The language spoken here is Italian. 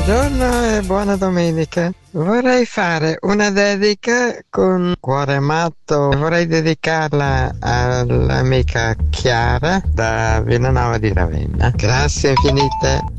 Buongiorno e buona domenica. Vorrei fare una dedica con cuore matto. Vorrei dedicarla all'amica Chiara da Villanova di Ravenna. Grazie infinite.